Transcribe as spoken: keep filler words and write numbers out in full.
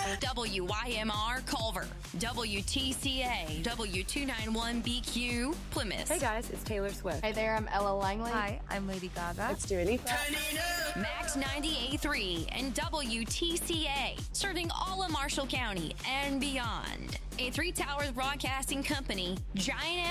W Y M R Culver, W T C A, W two ninety-one B Q Plymouth. Hey guys, it's Taylor Swift. Hey there, I'm Ella Langley. Hi, I'm Lady Gaga. It's Dua Lipa. Max ninety-eight point three and W T C A, serving all of Marshall County and beyond. A Three Towers Broadcasting Company, Giant